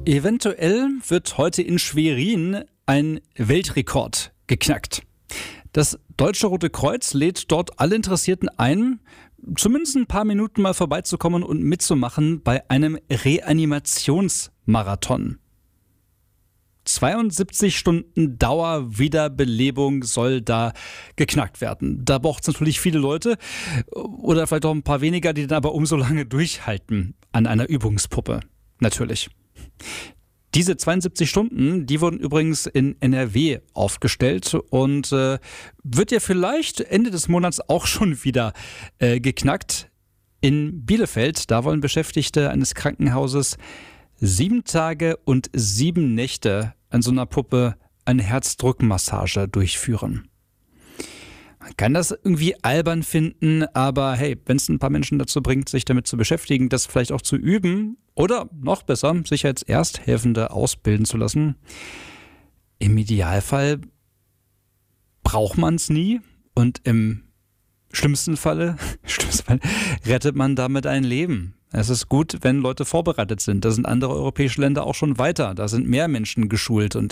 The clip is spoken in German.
Eventuell wird heute in Schwerin ein Weltrekord geknackt. Das Deutsche Rote Kreuz lädt dort alle Interessierten ein, zumindest ein paar Minuten mal vorbeizukommen und mitzumachen bei einem Reanimationsmarathon. 72 Stunden Dauerwiederbelebung soll da geknackt werden. Da braucht es natürlich viele Leute oder vielleicht auch ein paar weniger, die dann aber umso lange durchhalten an einer Übungspuppe. Natürlich. Diese 72 Stunden, die wurden übrigens in NRW aufgestellt und wird ja vielleicht Ende des Monats auch schon wieder geknackt. In Bielefeld, da wollen Beschäftigte eines Krankenhauses 7 Tage und 7 Nächte an so einer Puppe eine Herzdruckmassage durchführen. Man kann das irgendwie albern finden, aber hey, wenn es ein paar Menschen dazu bringt, sich damit zu beschäftigen, das vielleicht auch zu üben oder noch besser, sich als Ersthelfende ausbilden zu lassen, im Idealfall braucht man es nie und im schlimmsten Fall rettet man damit ein Leben. Es ist gut, wenn Leute vorbereitet sind. Da sind andere europäische Länder auch schon weiter. Da sind mehr Menschen geschult und